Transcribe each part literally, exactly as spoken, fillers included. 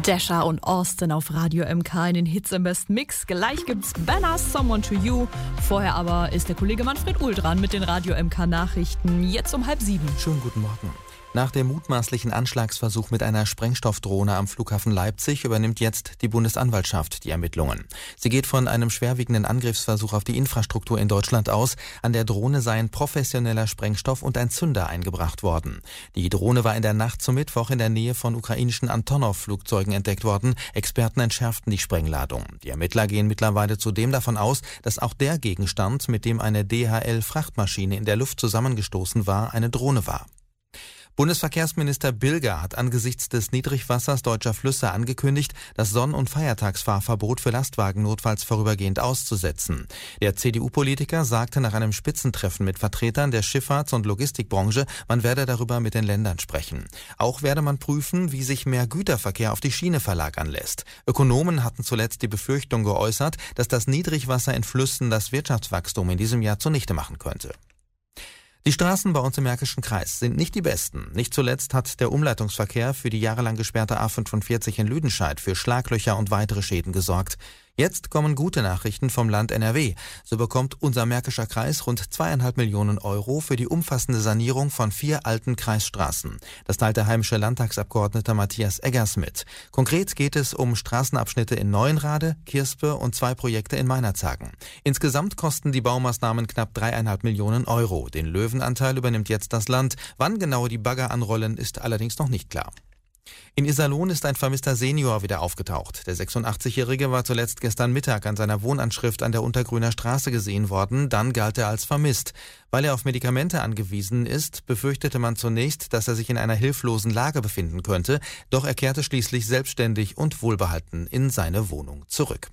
Dasher und Austin auf Radio M K in den Hits im besten Mix. Gleich gibt's Banner, Someone to You. Vorher aber ist der Kollege Manfred Uhl dran mit den Radio M K Nachrichten. Jetzt um halb sieben. Schönen guten Morgen. Nach dem mutmaßlichen Anschlagsversuch mit einer Sprengstoffdrohne am Flughafen Leipzig übernimmt jetzt die Bundesanwaltschaft die Ermittlungen. Sie geht von einem schwerwiegenden Angriffsversuch auf die Infrastruktur in Deutschland aus. An der Drohne seien professioneller Sprengstoff und ein Zünder eingebracht worden. Die Drohne war in der Nacht zum Mittwoch in der Nähe von ukrainischen Antonov-Flugzeugen entdeckt worden. Experten entschärften die Sprengladung. Die Ermittler gehen mittlerweile zudem davon aus, dass auch der Gegenstand, mit dem eine D H L-Frachtmaschine in der Luft zusammengestoßen war, eine Drohne war. Bundesverkehrsminister Bilger hat angesichts des Niedrigwassers deutscher Flüsse angekündigt, das Sonn- und Feiertagsfahrverbot für Lastwagen notfalls vorübergehend auszusetzen. Der C D U-Politiker sagte nach einem Spitzentreffen mit Vertretern der Schifffahrts- und Logistikbranche, man werde darüber mit den Ländern sprechen. Auch werde man prüfen, wie sich mehr Güterverkehr auf die Schiene verlagern lässt. Ökonomen hatten zuletzt die Befürchtung geäußert, dass das Niedrigwasser in Flüssen das Wirtschaftswachstum in diesem Jahr zunichte machen könnte. Die Straßen bei uns im Märkischen Kreis sind nicht die besten. Nicht zuletzt hat der Umleitungsverkehr für die jahrelang gesperrte A fünfundvierzig in Lüdenscheid für Schlaglöcher und weitere Schäden gesorgt. Jetzt kommen gute Nachrichten vom Land N R W. So bekommt unser Märkischer Kreis rund zweieinhalb Millionen Euro für die umfassende Sanierung von vier alten Kreisstraßen. Das teilt der heimische Landtagsabgeordnete Matthias Eggers mit. Konkret geht es um Straßenabschnitte in Neuenrade, Kirspe und zwei Projekte in Meinerzhagen. Insgesamt kosten die Baumaßnahmen knapp dreieinhalb Millionen Euro. Den Löwenanteil übernimmt jetzt das Land. Wann genau die Bagger anrollen, ist allerdings noch nicht klar. In Iserlohn ist ein vermisster Senior wieder aufgetaucht. Der sechsundachtzig-Jährige war zuletzt gestern Mittag an seiner Wohnanschrift an der Untergrüner Straße gesehen worden. Dann galt er als vermisst. Weil er auf Medikamente angewiesen ist, befürchtete man zunächst, dass er sich in einer hilflosen Lage befinden könnte. Doch er kehrte schließlich selbstständig und wohlbehalten in seine Wohnung zurück.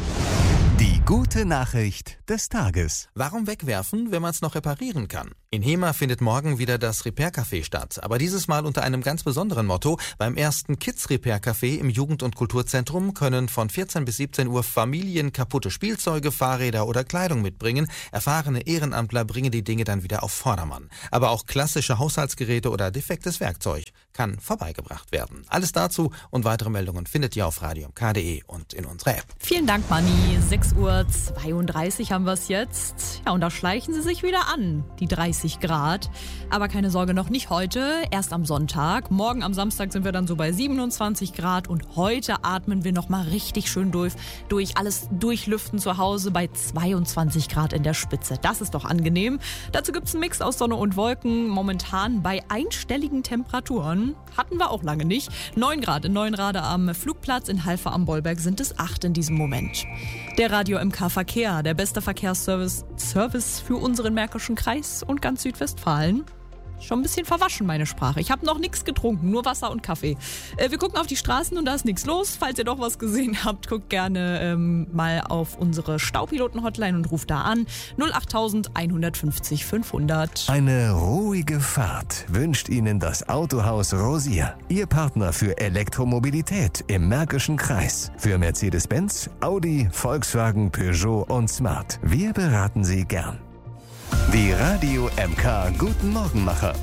Die gute Nachricht des Tages. Warum wegwerfen, wenn man es noch reparieren kann? In Hema findet morgen wieder das Repair-Café statt, aber dieses Mal unter einem ganz besonderen Motto. Beim ersten Kids-Repair-Café im Jugend- und Kulturzentrum können von vierzehn bis siebzehn Uhr Familien kaputte Spielzeuge, Fahrräder oder Kleidung mitbringen. Erfahrene Ehrenamtler bringen die Dinge dann wieder auf Vordermann. Aber auch klassische Haushaltsgeräte oder defektes Werkzeug kann vorbeigebracht werden. Alles dazu und weitere Meldungen findet ihr auf radio m k punkt d e und in unserer App. Vielen Dank, Manni. sechs Uhr zweiunddreißig haben wir es jetzt. Ja, und da schleichen sie sich wieder an, die dreißig Grad. Aber keine Sorge, noch nicht heute, erst am Sonntag. Morgen am Samstag sind wir dann so bei siebenundzwanzig Grad und heute atmen wir nochmal richtig schön durch, durch alles durchlüften zu Hause bei zweiundzwanzig Grad in der Spitze. Das ist doch angenehm. Dazu gibt es einen Mix aus Sonne und Wolken. Momentan bei einstelligen Temperaturen. Hatten wir auch lange nicht. neun Grad in Neuenrade am Flugplatz, in Halver am Bollberg sind es acht in diesem Moment. Der Radio M K Verkehr, der beste Verkehrsservice Service für unseren Märkischen Kreis und ganz Südwestfalen. Schon ein bisschen verwaschen, meine Sprache. Ich habe noch nichts getrunken, nur Wasser und Kaffee. Äh, wir gucken auf die Straßen und da ist nichts los. Falls ihr doch was gesehen habt, guckt gerne ähm, mal auf unsere Staupiloten-Hotline und ruft da an. null acht eins fünf null fünfhundert. Eine ruhige Fahrt wünscht Ihnen das Autohaus Rosier. Ihr Partner für Elektromobilität im Märkischen Kreis. Für Mercedes-Benz, Audi, Volkswagen, Peugeot und Smart. Wir beraten Sie gern. Die Radio M K Guten Morgenmacher.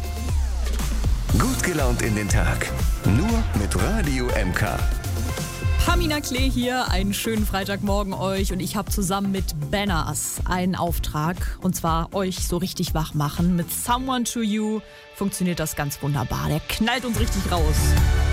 Gut gelaunt in den Tag. Nur mit Radio M K. Pamina Klee hier, einen schönen Freitagmorgen euch und ich habe zusammen mit Banners einen Auftrag und zwar euch so richtig wach machen. Mit Someone to You funktioniert das ganz wunderbar. Der knallt uns richtig raus.